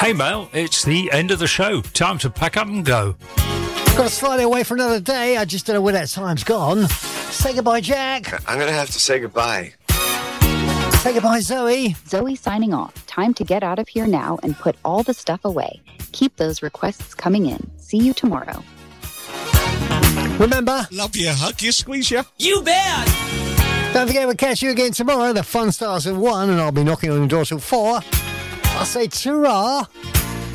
Hey, Mel, it's the end of the show. Time to pack up and go. Got to slide away for another day. I just don't know where that time's gone. Say goodbye, Jack. I'm going to have to say goodbye. Say goodbye, Zoe. Zoe signing off. Time to get out of here now and put all the stuff away. Keep those requests coming in. See you tomorrow. Remember, love you, hug you, squeeze you. You bet! Don't forget we'll catch you again tomorrow. The fun starts at 1 and I'll be knocking on your door till 4. I'll say ta-ra.